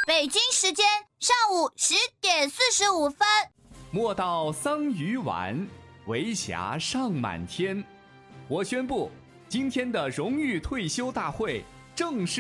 北京时间上午10:45。 莫道桑榆晚，为霞尚满天。我宣布，今天的荣誉退休大会正式